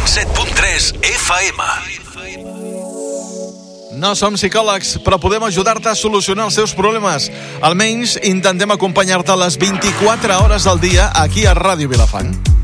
107.3 FM. No som psicòlegs, però podem ajudar-te a solucionar els teus problemes. Almenys intentem acompanyar-te a les 24 hores del dia aquí a Ràdio Vilafant.